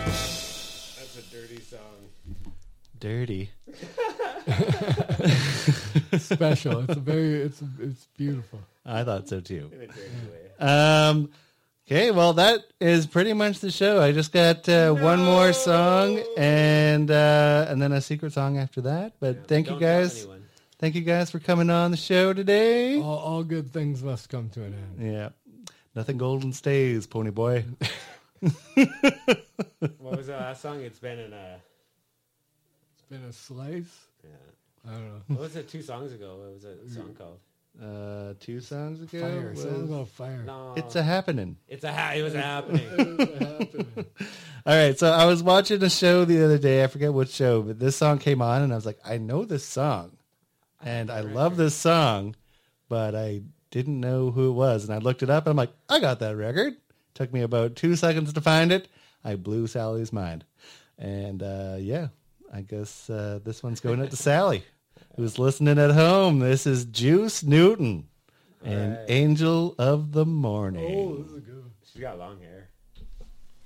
That's a dirty song. Dirty. Special. It's beautiful. I thought so too. In a dirty way. Okay, well, that is pretty much the show. I just got one more song and then a secret song after that. But thank you guys. Thank you guys for coming on the show today. All good things must come to an end. Yeah. Nothing golden stays, pony boy. What was the last song? It's been a slice. Yeah. I don't know. What was it 2 songs ago? What was that song called? 2 songs ago. Fire. Something about fire. No. It's a happening. It was happening. All right, so I was watching a show the other day. I forget which show, but this song came on, and I was like, I know this song, and I love this song, but I didn't know who it was, and I looked it up, and I'm like, I got that record. Took me about 2 seconds to find it. I blew Sally's mind, and yeah, I guess this one's going out to Sally, who's listening at home. This is Juice Newton and Angel of the Morning. Oh, this is good. She's got long hair.